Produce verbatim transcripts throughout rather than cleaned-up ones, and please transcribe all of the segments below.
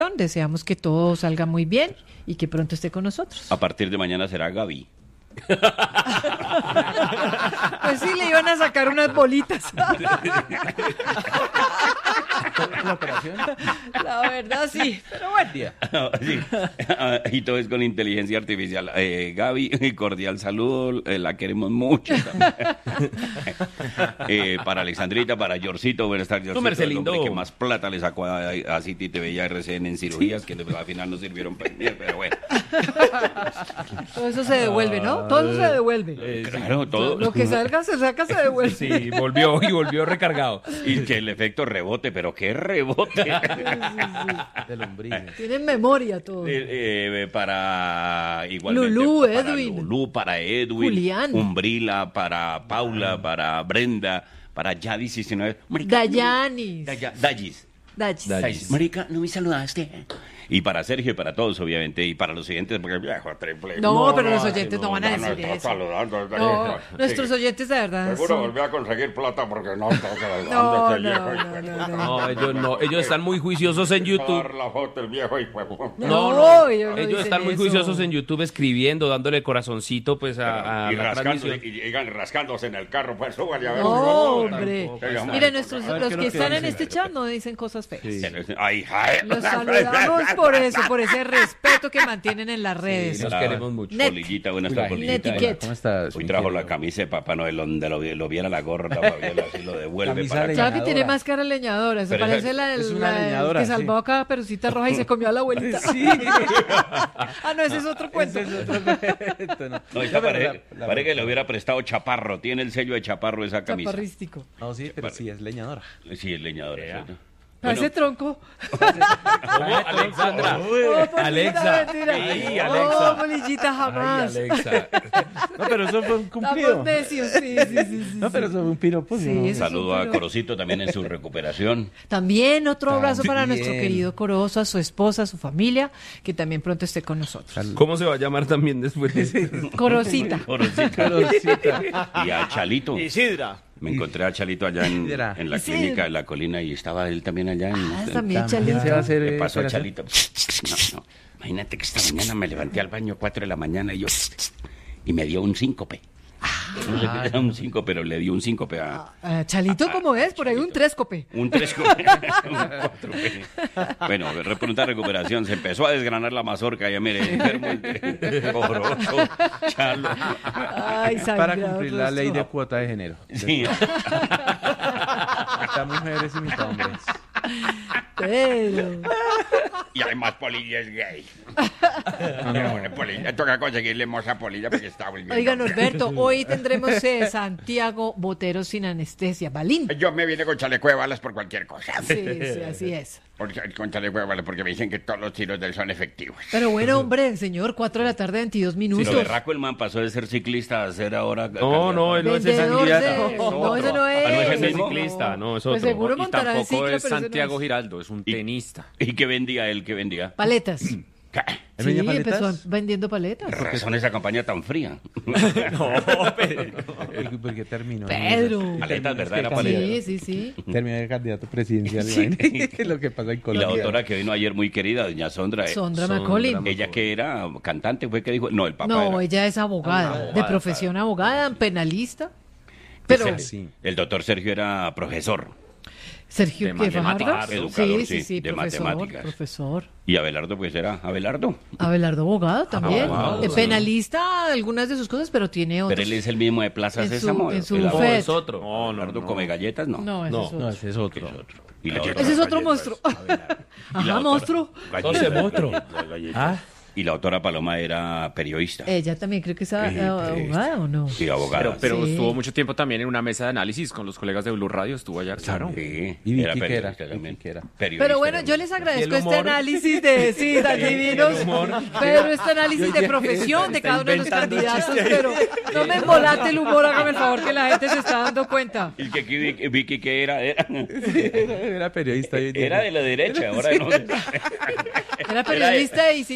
Deseamos que todo salga muy bien y que pronto esté con nosotros. A partir de mañana será Gaby. Pues sí, le iban a sacar unas bolitas. ¿La operación? La verdad, sí. Pero bueno. Sí. Y todo es con inteligencia artificial. Eh, Gaby, cordial saludo, eh, la queremos mucho. eh, para Alexandrita, para Yorcito, buenas tardes, Yorcito, el hombre que más plata le sacó a, a City T V y a R C N en cirugías, que al final no sirvieron para mí, pero bueno. Todo eso se devuelve, ¿no? Todo eso se devuelve. Eh, claro, todo. Lo que salga, se saca, se devuelve. Sí, volvió y volvió recargado. Y que el efecto rebote, pero qué rebote. Sí, sí, sí. De lombrices. Tienen memoria todo. Eh, eh, para igualmente Lulú, para Edwin. Lulú, para Edwin, Julián. Umbrila, para Paula, para Brenda, para Yadis diecinueve. Dayanis. Daya- Dayis. Dayis. Dayis. Marica, no me saludaste. Y para Sergio y para todos, obviamente, y para los oyentes, porque viejo triple. No, pero los oyentes no van a no, decir está eso. saludando. No, nuestros oyentes de verdad Seguro son- volví a conseguir plata porque no está saludando No, ese no, viejo no, hijo de no, puta. no. No, ellos no, ellos están muy juiciosos en YouTube. Dar la foto el viejo hijo de puta. No, No, no, ellos no ellos dicen están muy eso. juiciosos en YouTube escribiendo, dándole corazoncito pues a, a y, la rascándose, transmisión. y llegan rascándose en el carro, pues súbale a ver. No, no, hombre. tampoco. Oiga, Mira, marica, nuestros, a ver, los ¿qué que nos están en dicen? este chat no dicen cosas feas. Sí. Ay, ay. Los saludamos por eso, por ese respeto que mantienen en las redes. Sí, los queremos mucho. Net. Polillita, buenas tardes, Polillita. Netiquette. ¿Cómo estás? Hoy trajo la camisa de Papá Noel donde lo, vi- lo viera la gorda, Fabiola, así lo devuelve Camisa para de acá. Claro que tiene más cara leñadora, se Pero parece esa- la, es del- una la del leñadora, que sí. salvó a Caperucita Roja y se comió a la abuelita. Sí. Ah, no, ese es otro cuento. Ese es otro cuento, no. No, esta No, pero parece, la- la- parece que le hubiera prestado Chaparro, tiene el sello de Chaparro esa camisa. Chaparrístico. No, sí, pero sí, es leñadora. Sí, es leñadora. ¿cierto? Parece tronco. ¿Cómo, Alexandra? Oh, Polillita, Alexa. mentira. Sí, Oh, Alexa. Polillita, jamás. Ay, Alexa. No, pero eso fue un Estamos cumplido. necios, sí, sí, sí, sí. No, pero eso fue un piropo. Sí, ¿no? eso- Saludo a pero- Corocito también en su recuperación. También otro abrazo para También. nuestro querido Corozo, a su esposa, a su familia, que también pronto esté con nosotros. ¿Cómo se va a llamar también después de eso? Corosita. Corocito. Y a Chalito. Isidra. Me encontré a Chalito allá en, Mira. en la Sí. clínica de la colina y estaba él también allá en... Ah, también También Chalito. se va a hacer, ¿Qué eh, pasó, operación. Chalito? No, no. Imagínate que esta mañana me levanté al baño cuatro de la mañana y yo... Y me dio un síncope. No le dio un síncope, pero le dio un síncope a... Ah, Chalito, ¿cómo es? Por ahí un tréscope. Un tres cope, un cuatro pe. Bueno, de pronta recuperación. Se empezó a desgranar la mazorca. Ya mire, enfermo entre Corozo, Chalo. Ay, Para sangrado cumplir la rostro. ley de cuota de género. Sí. Mitad mujeres y mitad hombres. Pero... Y además Polilla es gay. Bueno, Polilla, toca conseguirle moza a Polilla porque está volviendo. Oiga, Norberto, hoy tendremos eh, Santiago Botero sin anestesia. Balín. Yo me vine con chaleco de balas por cualquier cosa. Sí, sí, así es. Por- con chaleco de balas porque me dicen que todos los tiros de él son efectivos. Pero bueno, hombre, señor, cuatro de la tarde, veintidós Lo minutos. berraco el man pasó de ser ciclista a ser ahora... No, no, él no es ese Vendedor de- candidato. No, ese no es. Ah, ¿no es el Ese mismo? ciclista, no, es otro. Pues seguro Y montará en tampoco cicla, es pero ese no Santiago es. Giraldo, es un Y- tenista. ¿Y qué vendía él? ¿Qué vendía? Paletas. ¿Qué? ¿Él Sí, vendía paletas? empezó vendiendo paletas. ¿Qué razón esa campaña tan fría? ¿Por qué terminó? Pedro. Paletas, ¿verdad? Era Sí, paleta. sí, sí. Terminó de candidato presidencial. Sí. imagínate lo que pasó en Y la Colombia. doctora que vino ayer muy querida, doña Sondra. eh, Sondra Sondra Macaulay. Macaulay. Ella que era cantante, fue que dijo, no, el papá No, era. ella es abogada, Abogada, de profesión abogada, penalista. Pero Ser- sí. El doctor Sergio era profesor. Sergio De ¿qué, matemáticas, Fajardo? educador, sí, sí, sí, sí, de profesor, matemáticas. profesor. Y Abelardo, pues era Abelardo. Abelardo abogado también. Abogado, Eh, sí. Penalista, algunas de sus cosas, pero tiene otros. Pero él es el mismo de Plaza En su- Sésamo. en su el No, bufet. es otro. No, no, Abelardo no. come galletas, no. No, ese No, es otro. no, ese es otro. Y la otra- Ese es otro galletas. monstruo. Y la Ajá, otra- monstruo. galletas, Entonces, monstruo. galletas, galletas. Ah, Y la doctora Paloma era periodista. Ella también creo que es Sí, a- periodista. abogada o no. Sí, abogada. Pero, pero Sí. estuvo mucho tiempo también en una mesa de análisis con los colegas de Blue Radio, estuvo allá, claro. Sí, ¿Y Vicky era qué era? periodista Vicky también. qué era? Periodista Pero bueno, era yo muy- les agradezco ¿Y el este humor? análisis de, sí, tan divinos, pero este análisis Yo de ya- profesión de está cada uno de los inventando candidatos, chistes. pero no me embolate el humor, hágame el favor que la gente se está dando cuenta. Y que aquí Vicky, Vicky que era, era, era, era periodista. hoy en día. era de la derecha, ahora no. Era periodista y sigue siendo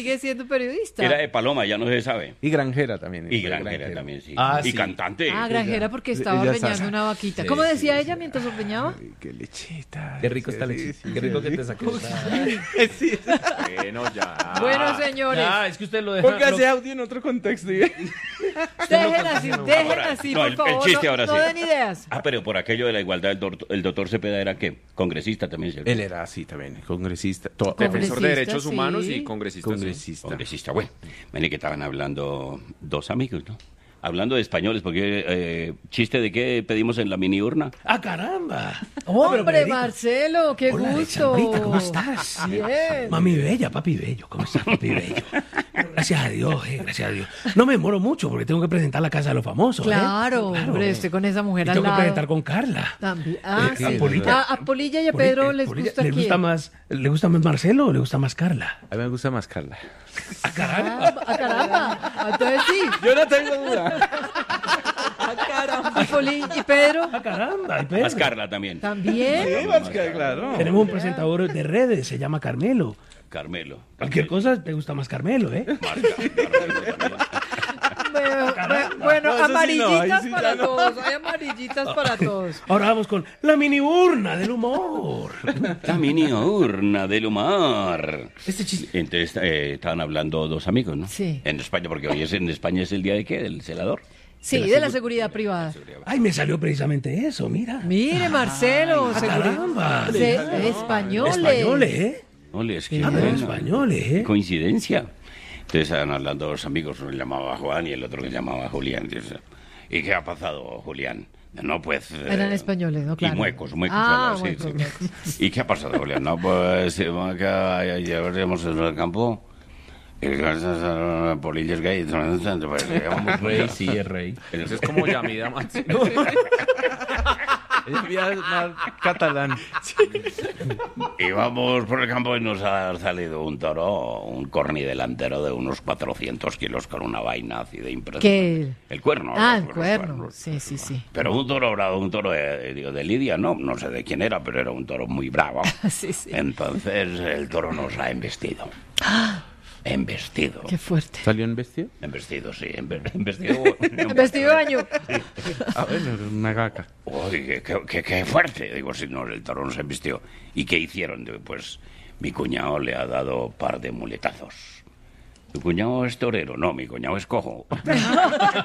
siendo periodista. Era de Paloma, ya no se sabe. Y granjera también. Y granjera también, sí. Ah, y sí. cante. Ah, granjera porque estaba ella ordeñando sabe. una vaquita. Sí, ¿Cómo sí, decía sí. ella mientras ordeñaba? Ay, qué lechita. Qué rico está Sí, leche. sí, Qué rico que te sacó. Sí. Bueno, ya. Bueno, señores, Ah, es que usted lo deja. Ponga lo- ese audio en otro contexto. ¿sí? dejen así, dejen Ahora, así, no, por el- el favor. chiste no, ahora no sí. den ideas. Ah, pero por aquello de la igualdad, el doctor, el doctor Cepeda era ¿qué? Congresista también, ¿cierto? Él era así también, congresista. To- Congresista, Defensor de derechos sí. humanos y congresista. sí. Congresista. Congresista, bueno. Ven que estaban hablando dos amigos, ¿no? Hablando de españoles, porque eh, chiste de qué pedimos en la mini urna. ¡Ah, caramba! Hombre, Marcelo, qué Hola, gusto. Alexandrita, ¿cómo estás? Bien. Mami bella, papi bello, ¿cómo estás, papi bello? Gracias a Dios, eh, gracias a Dios. No me demoro mucho porque tengo que presentar la casa de los famosos. ¿eh? Claro, hombre, usted con esa mujer Y al tengo que lado. presentar con Carla. También. Ah, Eh, sí. a Polilla. Ah, a Polilla y a Poli- Pedro eh, les Polilla, gusta ¿les quién? gusta más, ¿Le gusta más Marcelo o le gusta más Carla? A mí me gusta más Carla. ¡Ah, caramba! Ah, caramba. Ah, entonces sí. Yo no tengo duda. ¿Y, Poli- y Pedro? ¡Ah, caramba! ¿Y Pedro? Más Carla también. También. Sí, más que claro. Tenemos un presentador de redes, se llama Carmelo. Carmelo. Cualquier cosa te gusta más Carmelo, ¿eh? Más Carmelo también. Bueno, bueno, No, eso sí no, ahí amarillitas sí para ya no. todos. Hay amarillitas para todos. Ahora vamos con la mini urna del humor. La mini urna del humor. Este chiste. Entonces eh, estaban hablando dos amigos, ¿no? Sí. En España, porque hoy es en España es el día de qué, del celador. Sí, de la seguridad privada. Ay, me salió precisamente eso, mira. Mire, Marcelo, Ah, seguridad. caramba. Se- españoles. Españoles, ¿eh? Ole, es que Ah, pero bueno, españoles, qué ¿eh? coincidencia. Entonces estaban hablando dos amigos, uno se llamaba Juan y el otro que se llamaba Julián. Dice, ¿y qué ha pasado, Julián? No, pues... eh, Eran españoles, ¿no? Claro. Y muecos, muecos. Ah, claro, sí, muecos, sí. muecos. ¿Y qué ha pasado, Julián? No, pues eh, bueno, que ayer veríamos en el campo y gracias a Polillas Gay, pues, digamos, Rey, sí, es rey. Eso es como Yamida Manso. Es más catalán. íbamos por el campo y nos ha salido un toro, un corni delantero de unos cuatrocientos kilos con una vaina así de impresionante. ¿Qué? El cuerno. Ah, los el cuernos. cuerno. Sí, sí, sí. Pero un toro bravo, un toro de, digo, de Lidia, no, no sé de quién era, pero era un toro muy bravo. Sí, sí. Entonces el toro nos ha embestido. Embestido. Qué fuerte. ¿Salió en vestido? Embestido, sí, embe- embestido. Vestido de baño. Ah, bueno, era una gaca. Uy, qué, qué- qué- qué fuerte. Digo, si no, el toro nos embistió. ¿Y qué hicieron? Digo, pues mi cuñado le ha dado par de muletazos. ¿Tu cuñado es torero? No, mi cuñado es cojo.